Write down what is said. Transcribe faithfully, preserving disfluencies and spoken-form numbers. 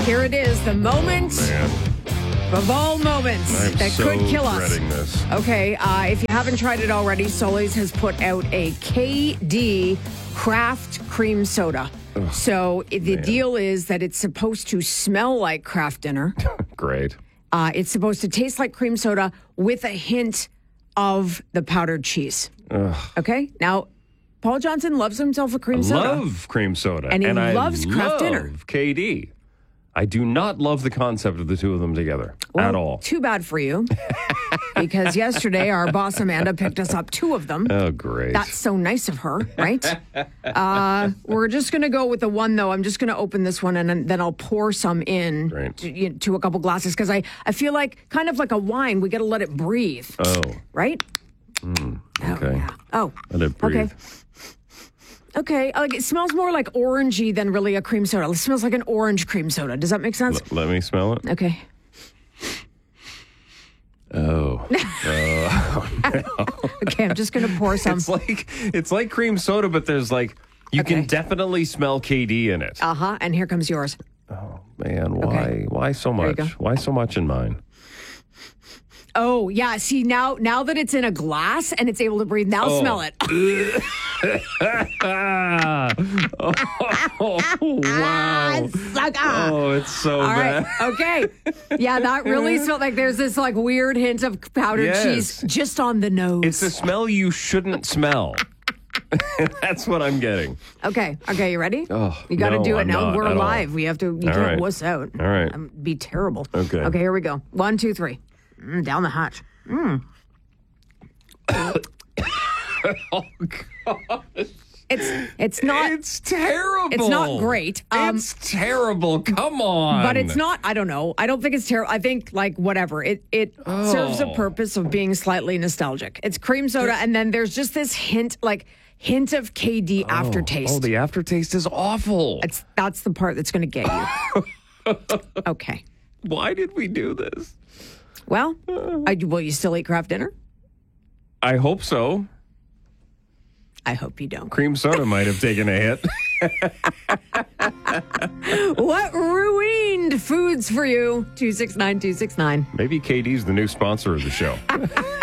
Here it is, the moment Man, of all moments I'm that so could kill us. dreading this. Okay, uh, if you haven't tried it already, Solis has put out a K D craft cream soda. Ugh, so the man. deal is that it's supposed to smell like craft dinner. Great. Uh, it's supposed to taste like cream soda with a hint of the powdered cheese. Ugh. Okay, now Paul Johnson loves himself a cream soda. Love cream soda. And he I loves Kraft love Dinner. K D. I do not love the concept of the two of them together Well, at all. Too bad for you. Because yesterday our boss Amanda picked us up two of them. Oh, great. That's so nice of her, right? uh, we're just going to go with the one, though. I'm just going to open this one and then I'll pour some in Great. to, you know, to a couple glasses because I, I feel like kind of like a wine. We got to let it breathe. Oh. Right? Mm, Oh, okay. yeah. Oh. Let it breathe. Okay. Okay. Like, it smells more like orangey than really a cream soda. It smells like an orange cream soda. Does that make sense? L- let me smell it. Okay. Oh. Oh, no. Okay, I'm just going to pour some. It's like it's like cream soda, but there's like you Okay. can definitely smell K D in it. Uh-huh. And here comes yours. Oh man, why Okay. why so There you much? go. Why so much in mine? Oh, yeah. See, now now that it's in a glass and it's able to breathe, now Oh. smell it. Ah. Oh, wow. Suck, ah. Oh, it's so All bad. right. Okay. Yeah, that really smelled like there's this like weird hint of powdered Yes. cheese just on the nose. It's a smell you shouldn't smell. That's what I'm getting. Okay. Okay. You ready? Oh, you got to no, do it I'm now. not We're at all. live. We have to. You All can't right. wuss out. All right. Um, be terrible. Okay. Okay. Here we go. One, two, three. Mm, down the hatch. Mm. Oh God. It's it's not. It's terrible. It's not great. Um, it's terrible. Come on. But it's not, I don't know. I don't think it's terrible. I think, like, whatever. It it serves a Oh. purpose of being slightly nostalgic. It's cream soda, and then there's just this hint, like, hint of K D aftertaste. Oh, the aftertaste is awful. It's, that's the part that's going to get you. Okay. Why did we do this? Well, I, will you still eat craft dinner? I hope so. I hope you don't. Cream soda might have taken a hit. What ruined foods for you? two six nine two six nine. Maybe K D's the new sponsor of the show.